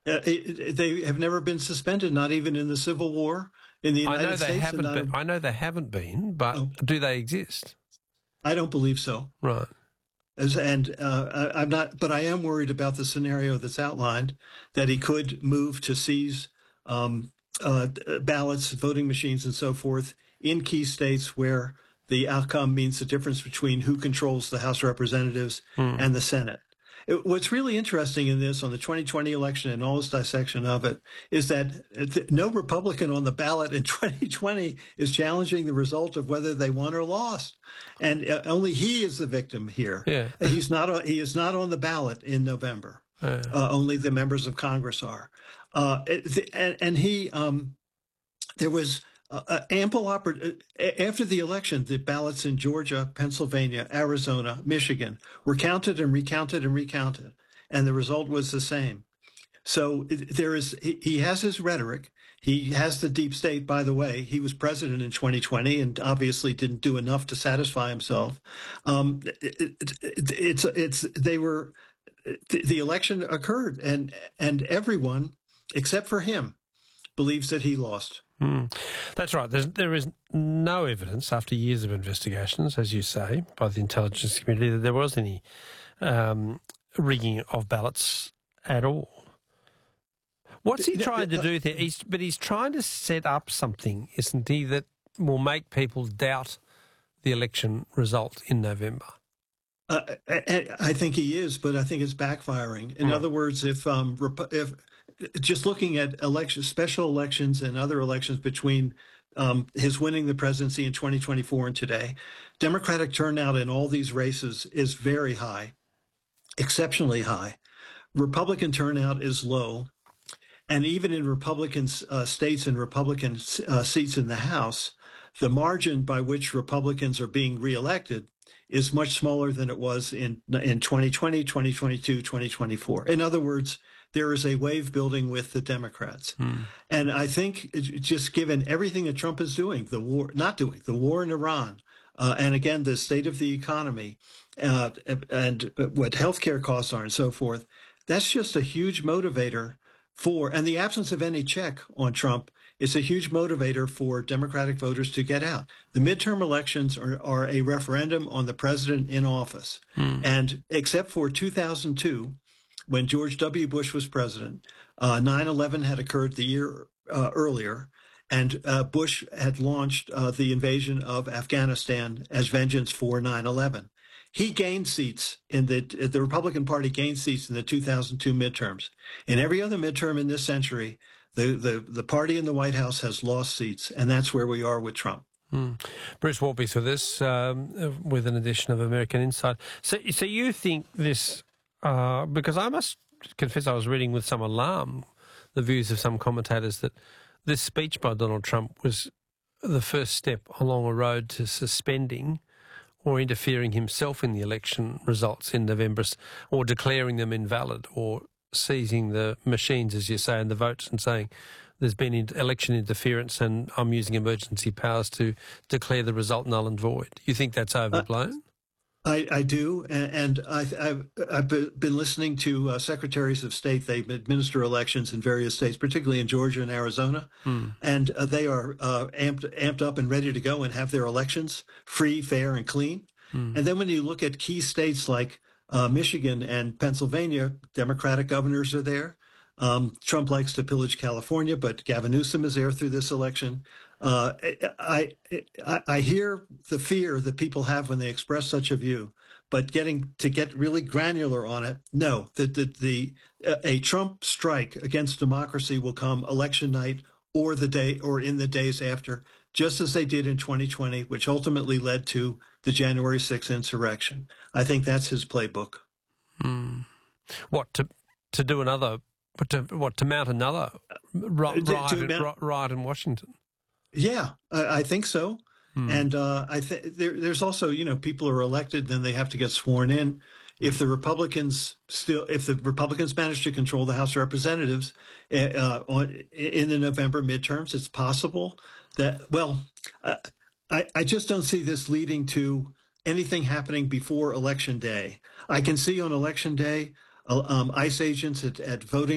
They have never been suspended, not even in the Civil War in the United States. I know they haven't been, but do they exist? I don't believe so. Right. I'm not, but I am worried about the scenario that's outlined, that he could move to seize ballots, voting machines, and so forth in key states where the outcome means the difference between who controls the House of Representatives and the Senate. What's really interesting in this, on the 2020 election and all this dissection of it, is that no Republican on the ballot in 2020 is challenging the result of whether they won or lost, and only he is the victim here. Yeah. He is not on the ballot in November. Only the members of Congress are, there was ample opportunity. After the election, the ballots in Georgia, Pennsylvania, Arizona, Michigan were counted and recounted and recounted, and the result was the same. So he has his rhetoric. He has the deep state, by the way. He was president in 2020 and obviously didn't do enough to satisfy himself. The election occurred, and everyone, except for him, believes that he lost. That's right. There is no evidence, after years of investigations, as you say, by the intelligence community, that there was any rigging of ballots at all. What's he trying to do there? He's trying to set up something, isn't he, that will make people doubt the election result in November? I think he is, but I think it's backfiring. In other words, if just looking at special elections and other elections between his winning the presidency in 2024 and today, Democratic turnout in all these races is very high, exceptionally high. Republican turnout is low. And even in Republican states and Republican seats in the House, the margin by which Republicans are being reelected is much smaller than it was in 2020, 2022, 2024. In other words, there is a wave building with the Democrats. And I think just given everything that Trump is doing, the war in Iran, and again, the state of the economy, and what healthcare costs are and so forth, that's just a huge motivator and the absence of any check on Trump is a huge motivator for Democratic voters to get out. The midterm elections are a referendum on the president in office. And except for 2002, when George W. Bush was president, 9/11 had occurred the year earlier, and Bush had launched the invasion of Afghanistan as vengeance for 9/11. He gained seats the Republican Party gained seats in the 2002 midterms. In every other midterm in this century, the party in the White House has lost seats, and that's where we are with Trump. Bruce Waltby's with us with an edition of American Insight. So you think this, because I must confess I was reading with some alarm the views of some commentators that this speech by Donald Trump was the first step along a road to suspending or interfering himself in the election results in November, or declaring them invalid, or seizing the machines, as you say, and the votes, and saying there's been election interference and I'm using emergency powers to declare the result null and void. You think that's overblown? I do, and I've been listening to secretaries of state. They administer elections in various states, particularly in Georgia and Arizona, and they are amped up and ready to go and have their elections free, fair, and clean. And then when you look at key states like Michigan and Pennsylvania, Democratic governors are there. Trump likes to pillage California, but Gavin Newsom is there through this election. I hear the fear that people have when they express such a view, but get really granular on it. No, a Trump strike against democracy will come election night or in the days after, just as they did in 2020, which ultimately led to the January 6th insurrection. I think that's his playbook. What to do another? To mount another riot in Washington? Yeah, I think so. And there's also, people are elected, then they have to get sworn in. If the Republicans manage to control the House of Representatives in the November midterms, it's possible that. Well, I just don't see this leading to anything happening before Election Day. I can see on Election Day ICE agents at voting